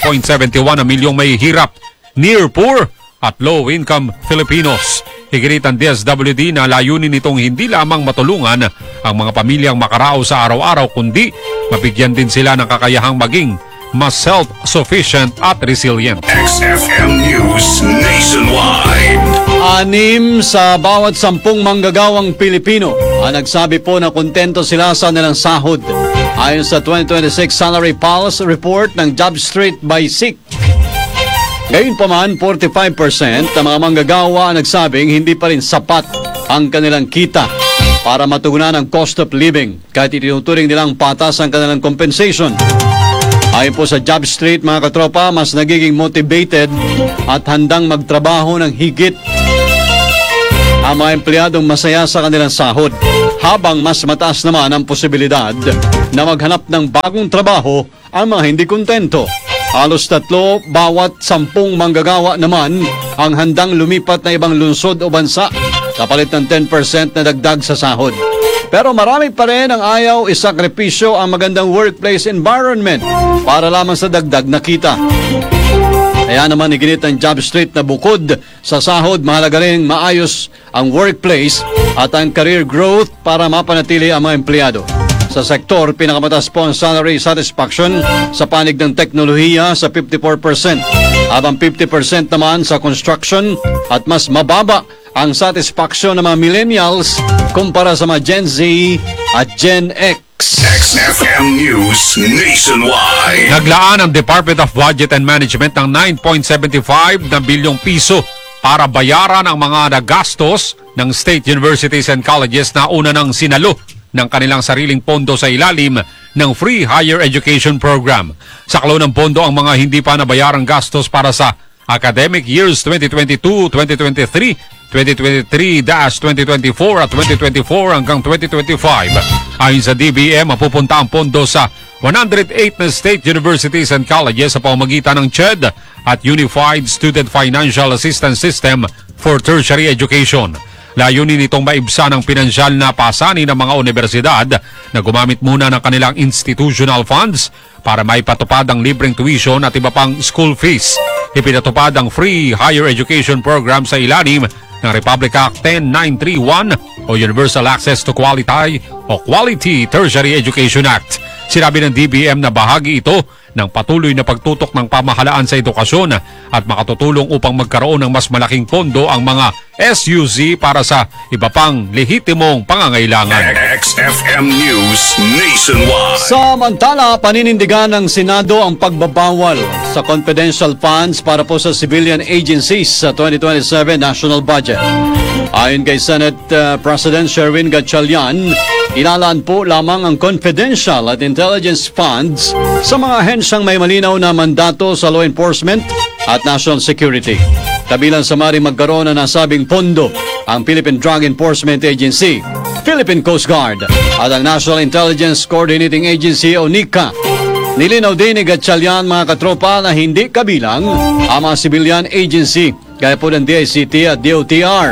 1.71 na milyong may hirap, near poor at low-income Filipinos. Higit ang DSWD na layunin nitong hindi lamang matulungan ang mga pamilyang makaraos sa araw-araw, kundi mabigyan din sila ng kakayahang maging mas self-sufficient at resilient. XFM News Nationwide. 6 sa bawat 10 manggagawang Pilipino ang nagsabi po na kontento sila sa nilang sahod. Ayon sa 2026 Salary Pulse Report ng JobStreet by SEEK. Gayunpaman, 45% ng mga manggagawa ang nagsabing hindi pa rin sapat ang kanilang kita para matugunan ang cost of living kahit itinuturing nilang patas ang kanilang compensation. Ayon po sa JobStreet, mga katropa, mas nagiging motivated at handang magtrabaho ng higit ang mga empleyadong masaya sa kanilang sahod, habang mas mataas naman ang posibilidad na maghanap ng bagong trabaho ang mga hindi kontento. Halos 3 bawat 10 manggagawa naman ang handang lumipat na ibang lungsod o bansa kapalit ng 10% na dagdag sa sahod. Pero marami pa rin ang ayaw isakripisyo ang magandang workplace environment para lamang sa dagdag na kita. Kaya naman iginit ng JobStreet na bukod sa sahod, mahalaga rin maayos ang workplace at ang career growth para mapanatili ang mga empleyado. Sa sektor, pinakamataas po ang salary satisfaction sa panig ng teknolohiya sa 54%, habang 50% naman sa construction at mas mababa ang satisfaction ng mga millennials kumpara sa mga Gen Z at Gen X. XFM News Nationwide. Naglaan ang Department of Budget and Management ng 9.75 na bilyong piso para bayaran ang mga nagastos ng state universities and colleges na una ng sinalo ng kanilang sariling pondo sa ilalim ng Free Higher Education Program. Saklaw ng pondo ang mga hindi pa nabayarang gastos para sa academic years 2022-2023, 2023-2024 at 2024 hanggang 2025. Ayon sa DBM, mapupunta ang pondo sa 108 na state universities and colleges sa pamamagitan ng CHED at Unified Student Financial Assistance System for Tertiary Education. Layunin itong maibsan ang pinansyal na pasanin ng mga universidad na gumamit muna ng kanilang institutional funds para maipatupad ang libreng tuition at iba pang school fees. Ipinatupad ang Free Higher Education Program sa ilalim ng Republic Act 10931 o Universal Access to Quality o Quality Tertiary Education Act. Sinabi ng DBM na bahagi ito ng patuloy na pagtutok ng pamahalaan sa edukasyon at makatutulong upang magkaroon ng mas malaking pondo ang mga SUZ para sa iba pang lehitimong pangangailangan. XFM News Nationwide. Samantala, paninindigan ng Senado ang pagbabawal sa confidential funds para po sa civilian agencies sa 2027 national budget. Ayon kay Senate President Sherwin Gatchalian, inalaan po lamang ang confidential at intelligence funds sa mga hensyang may malinaw na mandato sa law enforcement at national security. Kabilang sa maring magkaroon na nasabing pondo ang Philippine Drug Enforcement Agency, Philippine Coast Guard at ang National Intelligence Coordinating Agency o NICA. Nilinaw din ni Gatchalian, mga katropa, na hindi kabilang ang mga civilian agency gaya po ng DICT at DOTR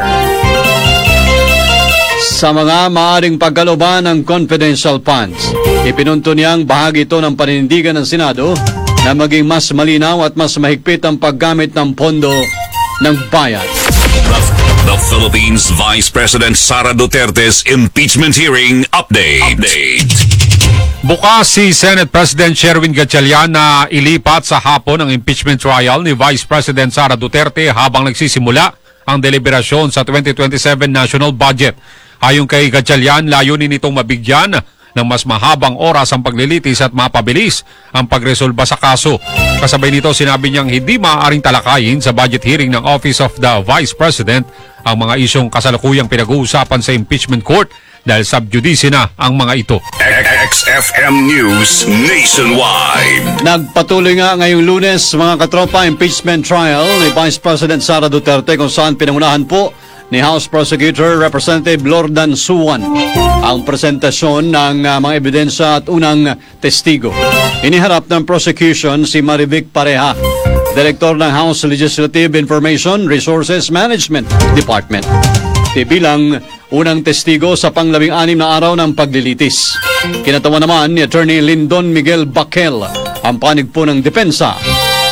sa mga maaring pagkalooban ng confidential funds. Ipinunto niyang bahagi ito ng paninindigan ng Senado na maging mas malinaw at mas mahigpit ang paggamit ng pondo ng bayan. The Philippines Vice President Sara Duterte's impeachment hearing update. Bukas si Senate President Sherwin Gatchalian na ilipat sa hapon ang impeachment trial ni Vice President Sara Duterte habang nagsisimula ang deliberasyon sa 2027 national budget. Ayon kay Gatchalian, layunin nitong mabigyan ng mas mahabang oras ang paglilitis at mapabilis ang pagresolba sa kaso. Kasabay nito, sinabi niyang hindi maaaring talakayin sa budget hearing ng Office of the Vice President ang mga isyong kasalukuyang pinag-uusapan sa impeachment court dahil sub judice na ang mga ito. XFM News Nationwide. Nagpatuloy nga ngayong Lunes, mga katropa, impeachment trial ni Vice President Sara Duterte kung saan pinangunahan po ni House Prosecutor Representative Lordan Suwan ang presentasyon ng mga ebidensya at unang testigo. Iniharap ng prosecution si Marivic Pareha, Direktor ng House Legislative Information Resources Management Department. Bilang unang testigo sa pang-16 na araw ng paglilitis. Kinatawa naman ni Attorney Lindon Miguel Baquel ang panig po ng depensa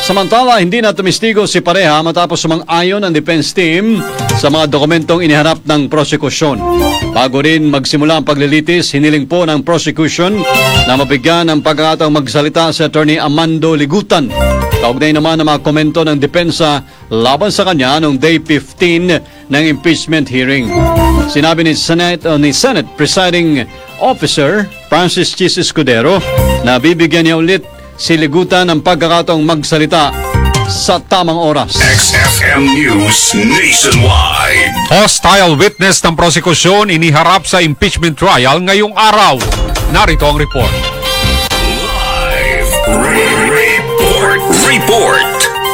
Samantala, hindi na tumistigo si pareha matapos sumang-ayon ang defense team sa mga dokumentong iniharap ng prosekusyon. Bago rin magsimula ang paglilitis, hiniling po ng prosecution na mabigyan ng pagkakataong magsalita si Attorney Amando Ligutan. Kaugnay naman ang mga komento ng depensa laban sa kanya noong day 15 ng impeachment hearing. Sinabi ni Senate Presiding Officer Francis Chis Escudero na bibigyan niya ulit si Ligutan ng pagkakataong magsalita sa tamang oras. XFM News Nationwide. Hostile witness ng prosekusyon iniharap sa impeachment trial ngayong araw. Narito ang report. Live report.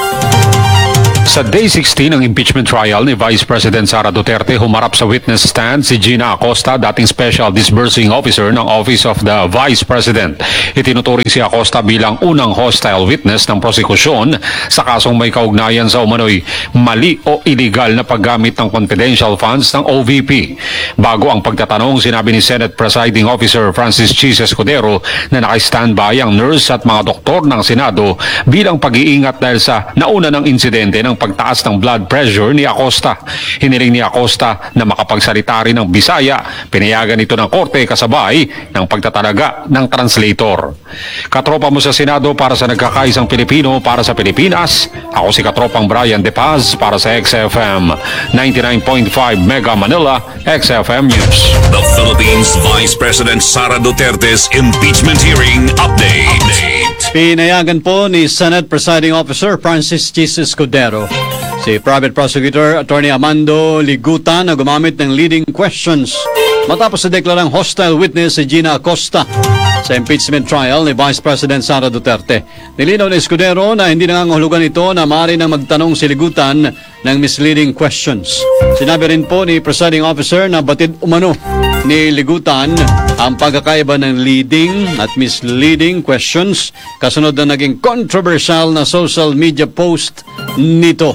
Sa Day 16 ng impeachment trial ni Vice President Sara Duterte, humarap sa witness stand si Gina Acosta, dating Special Disbursing Officer ng Office of the Vice President. Itinuturing si Acosta bilang unang hostile witness ng prosekusyon sa kasong may kaugnayan sa umano'y mali o illegal na paggamit ng confidential funds ng OVP. Bago ang pagtatanong, sinabi ni Senate Presiding Officer Francis Chis Escudero na naka-standby ang nurse at mga doktor ng Senado bilang pag-iingat dahil sa nauna ng insidente ng pagtaas ng blood pressure ni Acosta. Hiniling ni Acosta na makapagsalita rin ng Bisaya. Pinayagan ito ng korte kasabay ng pagtatalaga ng translator. Katropa mo sa Senado para sa nagkakaisang Pilipino para sa Pilipinas. Ako si Katropang Brian De Paz para sa XFM 99.5 Mega Manila, XFM News. The Philippines Vice President Sara Duterte's impeachment hearing update. Pinayagan po ni Senate Presiding Officer Francis Chis Escudero si Private Prosecutor Attorney Amando Ligutan na gumamit ng leading questions matapos sa deklarang hostile witness si Gina Acosta sa impeachment trial ni Vice President Sara Duterte. Nilinaw ni Escudero na hindi nangangahulugan ito na maaari nang magtanong si Ligutan ng misleading questions. Sinabi rin po ni Presiding Officer na batid umano ni Ligutan ang pagkakaiba ng leading at misleading questions kasunod na naging controversial na social media post nito.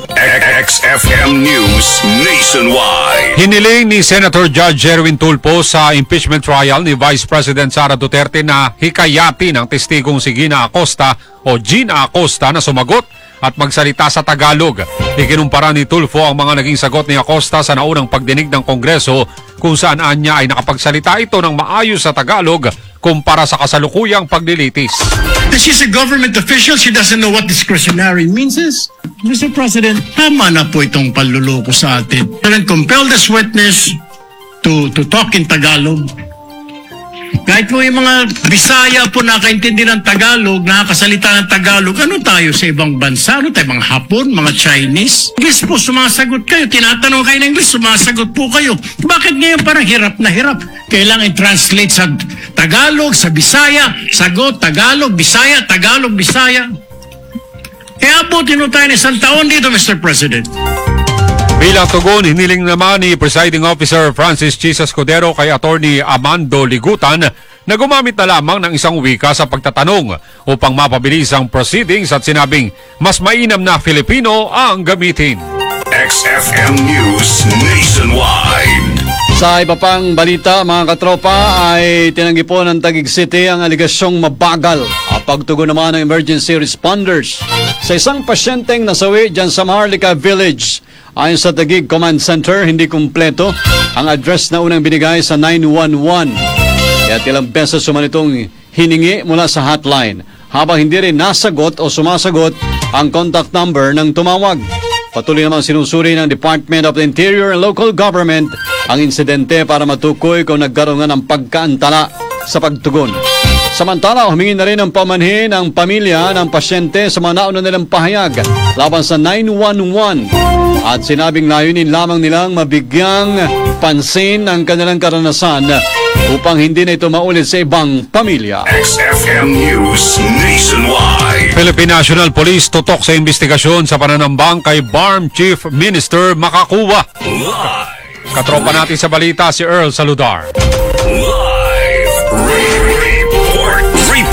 XFM News Nationwide. Hiniling ni Senator Judge Erwin Tulfo sa impeachment trial ni Vice President Sara Duterte na hikayati ng testigong si Gina Acosta o Gina Acosta na sumagot at magsalita sa Tagalog. Ikinumpara ni Tulfo ang mga naging sagot ni Acosta sa naunang pagdinig ng Kongreso kung saan anya ay nakapagsalita ito ng maayos sa Tagalog kumpara sa kasalukuyang paglilitis. She's a government official. She doesn't know what discretionary means is. Mr. President, tama na po itong panluloko sa atin. And compel this witness to talk in Tagalog. Kahit po yung mga Bisaya po nakaintindi ng Tagalog, nakakasalita ng Tagalog, ano tayo sa ibang bansa? Ano tayo, mga Hapon, mga Chinese? English po, sumasagot kayo. Tinatanong kayo ng English, sumasagot po kayo. Bakit ngayon parang hirap na hirap? Kailangan i-translate sa Tagalog, sa Bisaya, sagot, Tagalog, Bisaya, Tagalog, Bisaya. Kaya po, tayo ng isang taon dito, Mr. President. Bilang tugon, hiniling naman ni Presiding Officer Francis Chis Escudero kay Attorney Amando Ligutan na gumamit na lamang ng isang wika sa pagtatanong upang mapabilis ang proceedings at sinabing mas mainam na Filipino ang gamitin. XFM News Nationwide. Sa iba pang balita, mga katropa, ay tinanggi po ng Taguig City ang aligasyong mabagal at pagtugon naman ng emergency responders sa isang pasyenteng nasawi dyan sa Maharlika Village. Ayon sa Taguig Command Center, hindi kumpleto ang address na unang binigay sa 911. Kaya ilang beses sumanitong hiningi mula sa hotline habang hindi rin nasagot o sumasagot ang contact number ng tumawag. Patuloy naman sinusuri ng Department of the Interior and Local Government ang insidente para matukoy kung nagkaroon ng pagkaantala sa pagtugon. Samantala, humingi na rin ng pamanhin ang pamilya ng pasyente sa mga nauna nilang pahayag laban sa 911 at sinabing layunin lamang nilang mabigyang pansin ang kanilang karanasan upang hindi na ito maulit sa ibang pamilya. XFM News Nationwide. Philippine National Police tutok sa investigasyon sa pananambang kay BARM Chief Minister Makakuwa. Live. Katropa natin sa balita si Earl Saludar. Live report. Big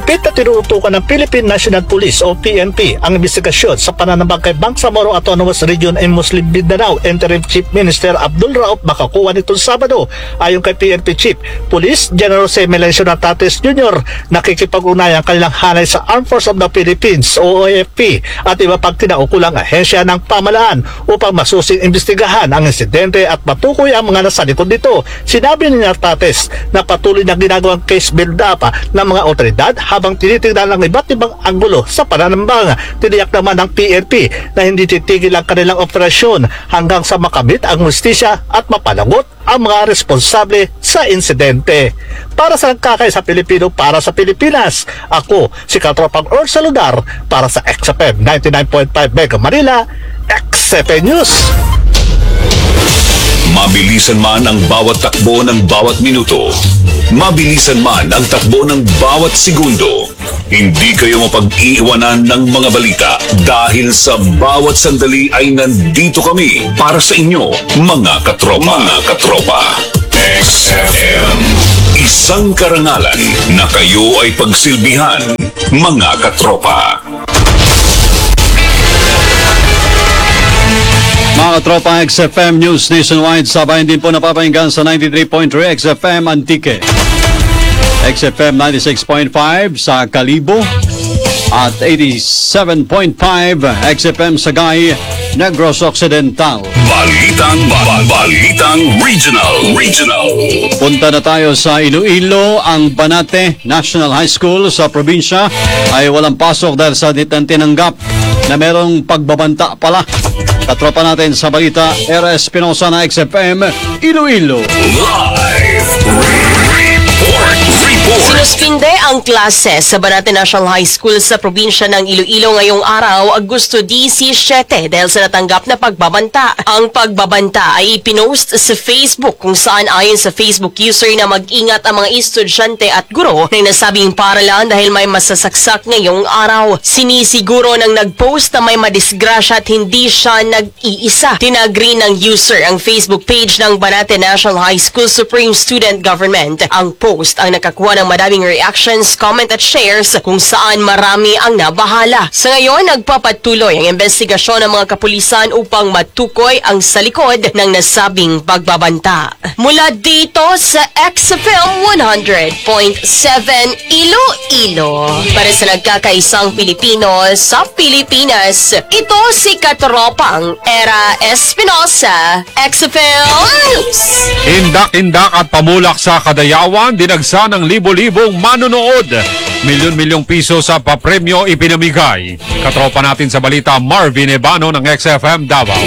Mahigpit na tinututukan ng Philippine National Police o PNP ang investigasyon sa pananambang kay Bangsamoro Autonomous Region and Muslim Mindanao Interim Chief Minister Abdul Rauf Makakuha nitong Sabado. Ayon kay PNP Chief Police General Jose Melencio Natates Jr., nakikipag-ugnayan ang kanilang hanay sa Armed Forces of the Philippines o AFP at iba pang kinaukulang ahensya ng pamahalaan upang masusing imbestigahan ang insidente at matukoy ang mga nasa likod nito. Sinabi ni Natates na patuloy na ginagawang case build-up ng mga otoridad habang tinitingnan ng iba't ibang anggulo sa pananambang. Tiniyak naman ng PNP na hindi titigil ang kanilang operasyon hanggang sa makamit ang hustisya at mapanagot ang mga responsable sa insidente. Para sa nagkakay sa Pilipino, para sa Pilipinas, ako si Katropang Earl Saludar para sa XFM 99.5 Mega Manila, XFM News. Mabilisan man ang bawat takbo ng bawat minuto, mabilisan man ang takbo ng bawat segundo, hindi kayo mapag-iiwanan ng mga balita dahil sa bawat sandali ay nandito kami para sa inyo, mga katropa. Mga katropa. XFM. Isang karangalan na kayo ay pagsilbihan, mga katropa. Mga katropa, XFM News Nationwide, sabayan din po napapahinggan sa 93.3 XFM Antique, XFM 96.5 sa Kalibo at 87.5 XFM Sagay, Negros Occidental. Balitang Regional. Punta na tayo sa Iloilo. Ang Banate National High School sa probinsya ay walang pasok dahil sa tinanggap na merong pagbabanta pala. Katropa natin sa balita, Era Espinosa na XFM Iloilo. Live report. Sinuspinde ang klase sa Banate National High School sa probinsya ng Iloilo ngayong araw, Agosto 17, dahil sa natanggap na pagbabanta. Ang pagbabanta ay ipinost sa Facebook kung saan ayon sa Facebook user na mag-ingat ang mga estudyante at guro na nasabing paralan dahil may masasaksak ngayong araw. Sinisiguro ng nag-post na may madisgrasya at hindi siya nag-iisa. Tinagri ng user ang Facebook page ng Banate National High School Supreme Student Government. Ang post ang nakakuha ng madaming reactions, comment at shares kung saan marami ang nabahala. Sa ngayon, nagpapatuloy ang investigasyon ng mga kapulisan upang matukoy ang sa likod ng nasabing pagbabanta. Mula dito sa XFM 100.7 Iloilo, para sa nagkakaisang Pilipino sa Pilipinas, ito si Katropang Era Espinosa, XFM News. Indak-indak at pamulak sa Kadayawan, dinagsa ng libo-libong manonood. Milyon-milyong piso sa papremyo ipinamigay. Katropa natin sa balita, Marvin Ebano ng XFM Davao.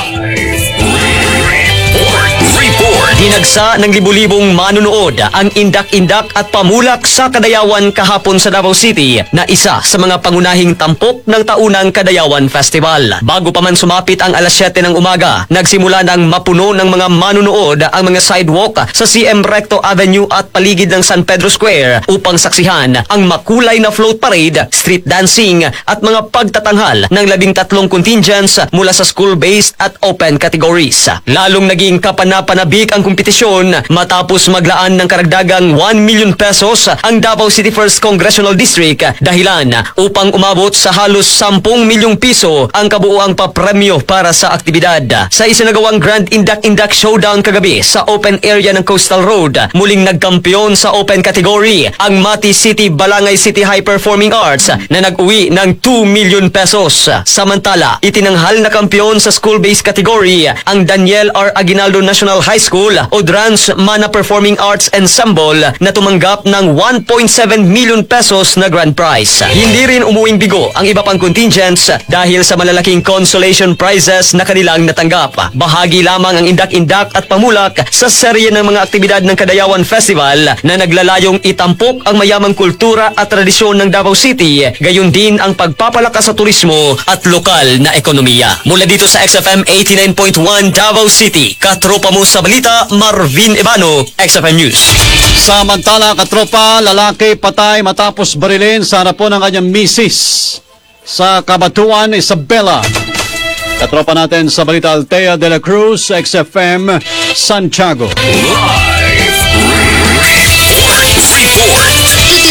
Dinagsa ng libu-libong manunood ang indak-indak at pamulak sa Kadayawan kahapon sa Davao City na isa sa mga pangunahing tampok ng taunang Kadayawan Festival. Bago pa man sumapit ang alas 7 ng umaga, nagsimula ng mapuno ng mga manunood ang mga sidewalk sa CM Recto Avenue at paligid ng San Pedro Square upang saksihan ang makulay na float parade, street dancing at mga pagtatanghal ng 13 contingents mula sa school-based at open categories. Lalong naging kapanapanabik ang kompetisyon matapos maglaan ng karagdagang 1 million pesos ang Davao City 1st Congressional District dahilan upang umabot sa halos 10 milyong piso ang kabuuang papremyo para sa aktibidad. Sa isinagawang Grand Indak-Indak Showdown kagabi sa open area ng Coastal Road, muling nagkampiyon sa open category ang Mati City Balangay City High Performing Arts na nag-uwi ng 2 million pesos. Samantala, itinanghal na kampiyon sa school-based category ang Daniel R. Aguinaldo National High School o Drans Mana Performing Arts Ensemble na tumanggap ng 1.7 million pesos na grand prize. Hindi rin umuwing bigo ang iba pang contingents dahil sa malalaking consolation prizes na kanilang natanggap. Bahagi lamang ang indak-indak at pamulak sa serye ng mga aktibidad ng Kadayawan Festival na naglalayong itampok ang mayamang kultura at tradisyon ng Davao City, gayon din ang pagpapalakas sa turismo at lokal na ekonomiya. Mula dito sa XFM 89.1 Davao City, katropa mo sa balita, Marvin Ebano, XFM News. Samantala, katropa, lalaki patay matapos barilin sa harap po ng kanyang misis sa Cabatuan, Isabela. Katropa natin sa balita, Altea de la Cruz, XFM Santiago. Live report.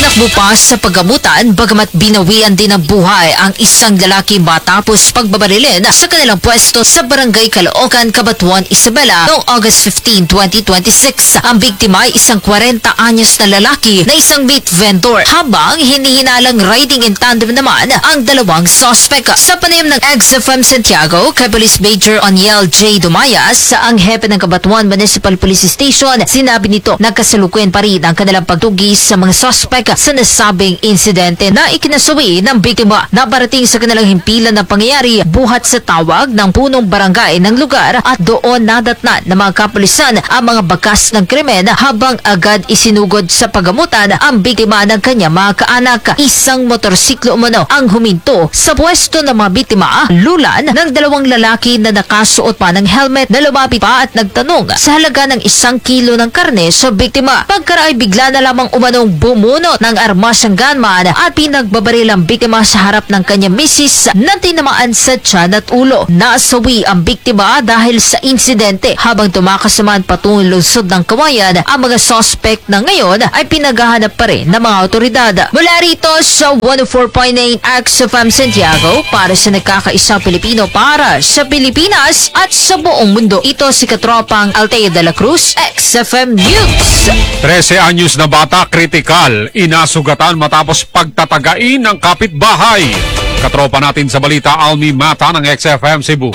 Tinakbo pa sa paggamutan bagamat binawian din ng buhay ang isang lalaki matapos pagbabarilin sa kanilang pwesto sa Barangay Caloocan, Cabanatuan, Isabela noong August 15, 2026. Ang biktima ay isang 40 anyos na lalaki na isang meat vendor habang hinihinalang riding in tandem naman ang dalawang suspect. Sa panayam ng XFM Santiago kay Police Major Oniel J. Dumayas, ang hepe ng Cabanatuan Municipal Police Station, sinabi nito na kasalukuyan pa rin ang kanilang pagtugis sa mga suspect sa nasabing insidente na ikinasawi ng biktima na parating sa kanilang himpilan ng pangyayari buhat sa tawag ng punong barangay ng lugar at doon nadatnan ng mga kapulisan ang mga bakas ng krimen habang agad isinugod sa paggamutan ang biktima ng kanyang mga kaanak. Isang motorsiklo umano ang huminto sa pwesto ng mga biktima, lulan ng dalawang lalaki na nakasuot pa ng helmet na lumapit pa at nagtanong sa halaga ng 1 kilo ng karne sa biktima. Pagkaraay bigla na lamang umanong bumunot ng armas ang gunman at pinagbabaril ang biktima sa harap ng kanyang misis na tinamaan sa tiyan at ulo. Nasawi ang biktima dahil sa insidente habang tumakas naman patungong lungsod ng Kawayan. Ang mga suspect na ngayon ay pinaghahanap pa rin ng mga otoridad. Mula rito sa 104.9 XFM Santiago para sa nagkakaisang Pilipino para sa Pilipinas at sa buong mundo. Ito si Katropang Alteo de la Cruz, XFM News. 13 anyos na bata kritikal, inasugatan matapos pagtatagain ng kapitbahay. Katropa natin sa balita, Almi Mata ng XFM Cebu.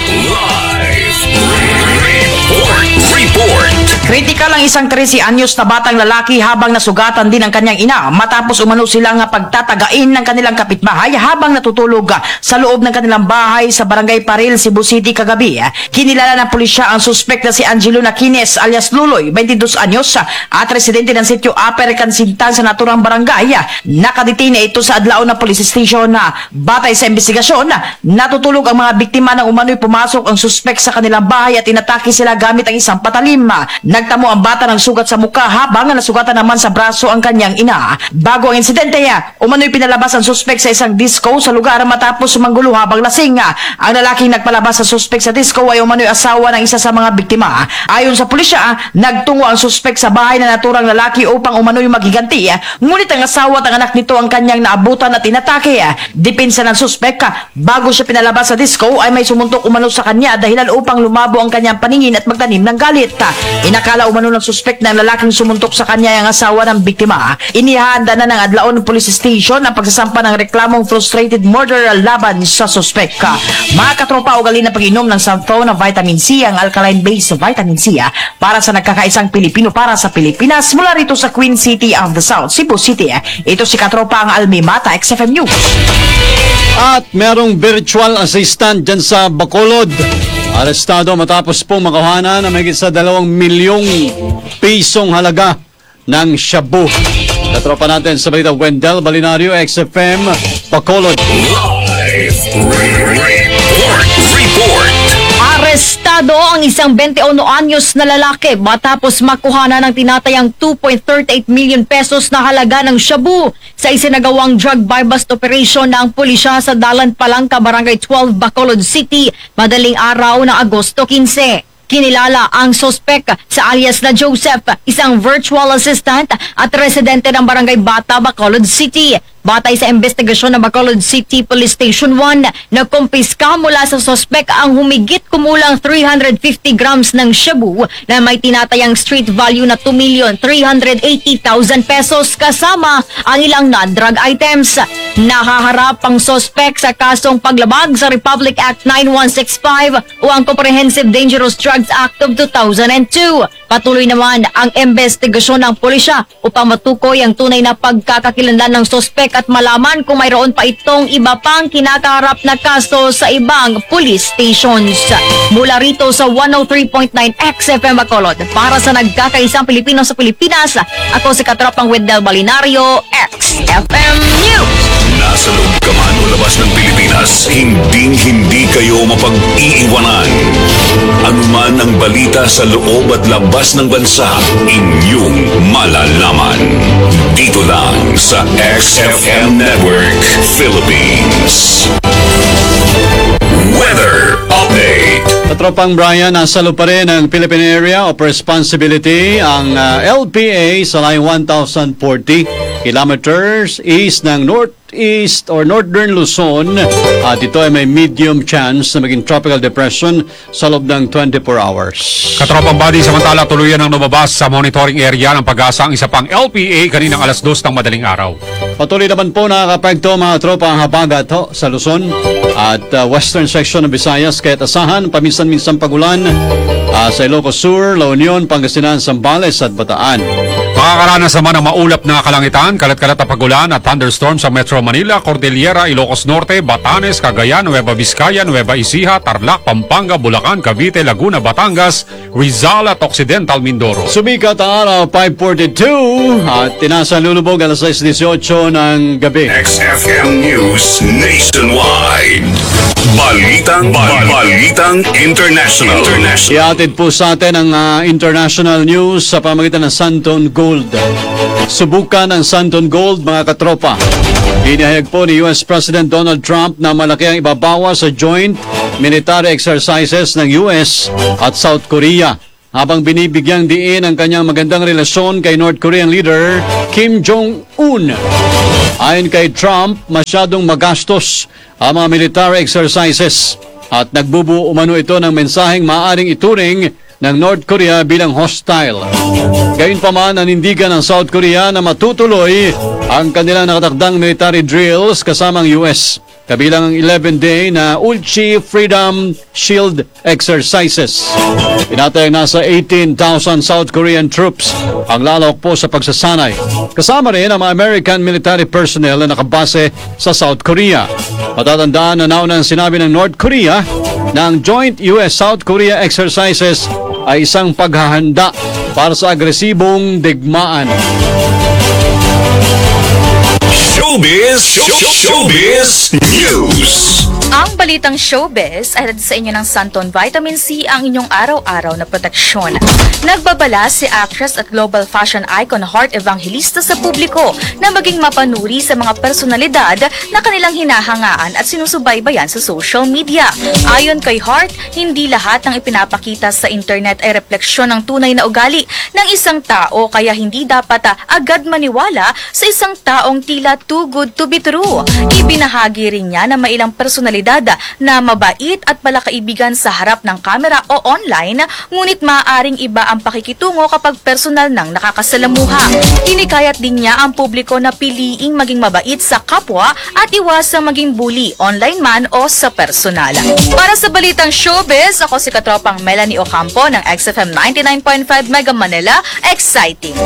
Report. Kritikal ang isang 13 anyos na batang lalaki habang nasugatan din ang kanyang ina matapos umano silang pagtatagain ng kanilang kapitbahay habang natutulog sa loob ng kanilang bahay sa Barangay Paril, Cebu City kagabi. Kinilala ng pulisya ang suspect na si Angelo Naquines alias Luloy, 22 anyos at residente ng sitio Upper Kansintang sa naturang barangay. Nakadetine ito sa Adlaon na police station. Batay sa investigasyon, natutulog ang mga biktima nang umano'y pumasok ang suspect sa kanilang bahay at inatake sila gamit ang isang patalim. Nagtamo ang bata ng sugat sa mukha habang nasugatan naman sa braso ang kanyang ina. Bago ang insidente, umano'y pinalabas ang suspect sa isang disco sa lugar matapos sumanggulo habang lasing. Ang lalaking nagpalabas sa suspect sa disco ay umano'y asawa ng isa sa mga biktima. Ayon sa pulisya, nagtungo ang suspect sa bahay na naturang lalaki upang umano'y maghiganti. Ngunit ang asawa at ang anak nito ang kanyang naabutan at inatake. Depensa ng suspect, bago siya pinalabas sa disco ay may sumuntok umano sa kanya dahilan upang lumabo ang kanyang paningin at magtanim ng galit. Inakala umano ng suspect na lalaking sumuntok sa kanya ang asawa ng biktima. Inihanda na ng Adlaon Police Station ang pagsasampa ng reklamong frustrated murder laban sa suspect. Mga katropa, ugali na pag-inom ng Santo na vitamin C, ang alkaline-based vitamin C para sa nagkakaisang Pilipino para sa Pilipinas mula rito sa Queen City of the South, Cebu City. Ito si katropa ang Almi Mata, XFM News. At merong virtual assistant dyan sa Bacolod. Arestado matapos pong makahanan na mahigit sa 2 milyong pisong halaga ng shabu. Katropa natin sa balita, Wendell Balinario, XFM Bacolod. Report. Arestado ang isang 21 anyos na lalaki matapos makuhanan ng tinatayang 2.38 million pesos na halaga ng shabu sa isinagawang drug buy-bust operation ng pulisya sa Dalan Palangka, Barangay 12, Bacolod City, madaling araw ng Agosto 15. Kinilala ang sospek sa alias na Joseph, isang virtual assistant at residente ng Barangay Bata, Bacolod City. Batay sa investigasyon ng Bacolod City Police Station 1, nagkumpiska mula sa sospek ang humigit kumulang 350 grams ng shabu na may tinatayang street value na 2,380,000 pesos kasama ang ilang non-drug items. Nakaharap ang sospek sa kasong paglabag sa Republic Act 9165 o ang Comprehensive Dangerous Drugs Act of 2002. Patuloy naman ang investigasyon ng pulisya upang matukoy ang tunay na pagkakakilanlan ng sospek at malaman kung mayroon pa itong iba pang kinakaharap na kaso sa ibang police stations. Mula rito sa 103.9 XFM Bacolod, para sa nagkakaisang Pilipino sa Pilipinas, ako si Katropang Wendell Balinario, XFM News. Nasa loob ka man o labas ng Pilipinas, hindi kayo mapag-iiwanan. Anuman ang balita sa loob at labas ng bansa, inyong malalaman. Dito lang sa XFM Network Philippines. Weather Update. Katropang Brian, nasa lupa rin ang Philippine Area of Responsibility, ang LPA sa line 1040. kilometers east ng northeast or northern Luzon. At ito ay may medium chance na maging tropical depression sa loob ng 24 hours. Katropang body, samantala tuluyan ang lumabas sa monitoring area ng Pag-asa ang isa pang LPA kaninang alas 2 ng madaling araw. Patuloy naman po nakakapekto mga tropa ang habagat sa Luzon at western section ng Visayas, kaya't asahan paminsan-minsan pagulan sa Ilocos Sur, La Union, Pangasinan, Zambales at Bataan. Makakaranas naman ng maulap na kalangitan, kalat-kalat na pagulan at thunderstorm sa Metro Manila, Cordillera, Ilocos Norte, Batanes, Cagayan, Nueva Vizcaya, Nueva Ecija, Tarlac, Pampanga, Bulacan, Cavite, Laguna, Batangas, Rizal at Occidental Mindoro. Sumikat ang araw 5:42 at tinasang lulubog alas 6:18 ng gabi. XFM News Nationwide. Balitang International. Iatid po sa atin ang international news sa pamamagitan ng Santon Gold. Subukan ang Santon Gold, mga katropa. Inihayag po ni US President Donald Trump na malaki ang ibabawas sa joint military exercises ng US at South Korea, habang binibigyang diin ang kanyang magandang relasyon kay North Korean leader Kim Jong-un. Ayon kay Trump, masyadong magastos ang mga military exercises at nagbubuo umano ito ng mensaheng maaaring ituring ng North Korea bilang hostile. Gayunpaman, nanindigan ng South Korea na matutuloy ang kanilang nakatakdang military drills kasamang US, kabilang ang 11-day na Ulchi Freedom Shield exercises. Pinatayang nasa 18,000 South Korean troops ang lalawak po sa pagsasanay. Kasama rin ang mga American military personnel na nakabase sa South Korea. Matatandaan na naunang sinabi ng North Korea na ang joint US-South Korea exercises ay isang paghahanda para sa agresibong digmaan. Showbiz News. Ang balitang showbiz ay sa inyo ng Santon Vitamin C, ang inyong araw-araw na proteksyon. Nagbabala si actress at global fashion icon Heart Evangelista sa publiko na maging mapanuri sa mga personalidad na kanilang hinahangaan at sinusubaybayan sa social media. Ayon kay Heart, hindi lahat ng ipinapakita sa internet ay refleksyon ng tunay na ugali ng isang tao, kaya hindi dapat agad maniwala sa isang taong tila too good to be true. Ibinahagi rin niya na may ilang personalidad na mabait at palakaibigan sa harap ng kamera o online, ngunit maaaring iba ang pakikitungo kapag personal nang nakakasalamuha. Hinikayat din niya ang publiko na piliing maging mabait sa kapwa at iwasang maging bully, online man o sa personal. Para sa balitang showbiz, ako si katropang Melanie Ocampo ng XFM 99.5 Mega Manila. Exciting!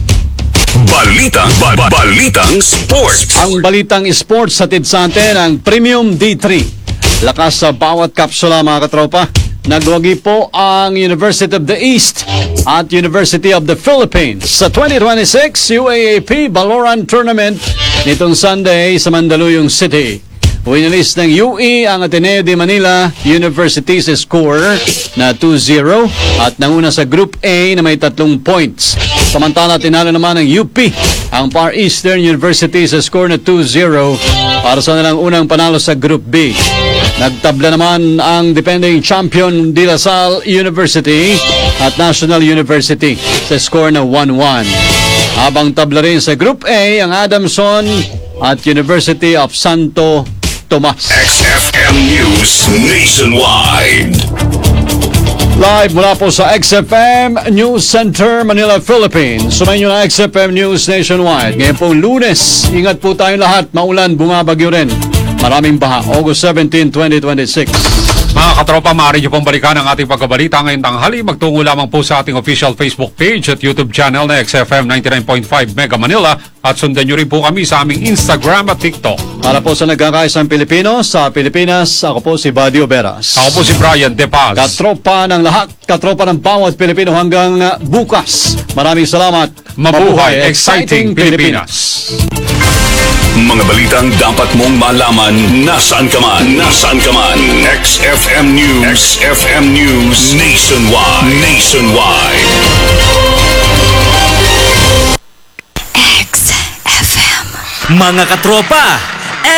Balitang Sports. Ang balitang sports hatid sa atin ang Premium D3. Lakas sa bawat kapsula, mga katropa. Nagwagi po ang University of the East at University of the Philippines sa 2026 UAAP Valorant Tournament nitong Sunday sa Mandaluyong City. Winalis ng UE ang Ateneo de Manila University sa score na 2-0 at nanguna sa Group A na may 3 points. Samantala, tinalo naman ng UP ang Far Eastern University sa score na 2-0 para sa nilang unang panalo sa Group B. Nagtabla naman ang defending champion De La Salle University at National University sa score na 1-1. Habang tabla rin sa Group A ang Adamson at University of Santo Tomas. XFM News Nationwide. Live mula po sa XFM News Center, Manila, Philippines. Sumayin nyo na XFM News Nationwide. Ngayon pong Lunes, ingat po tayong lahat. Maulan, bumabagyo rin. Maraming baha. August 17, 2026. Mga katropa, maaari nyo pong balikan ang ating pagkabalita ngayong tanghali. Magtungo lamang po sa ating official Facebook page at YouTube channel na XFM 99.5 Mega Manila at sundan nyo rin po kami sa aming Instagram at TikTok. Para po sa nagkakaisang Pilipino sa Pilipinas, ako po si Badio Beras. Ako po si Brian De Paz. Katropa ng lahat, katropa ng bawat Pilipino hanggang bukas. Maraming salamat. Mabuhay, exciting Pilipinas. Mga balitang dapat mong malaman nasaan ka man. XFM News Nationwide. Mga katropa,